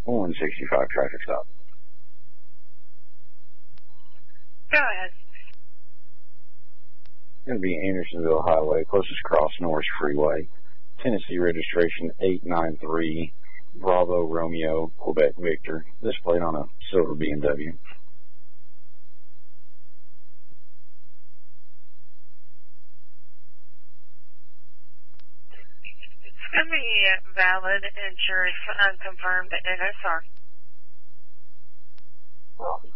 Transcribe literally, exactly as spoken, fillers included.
one sixty-five traffic stop. Go ahead. Going to be Andersonville Highway, closest cross Norris Freeway. Tennessee registration eight nine three Bravo Romeo Quebec Victor. This plate on a silver B M W. It's going to be valid insurance unconfirmed N S R.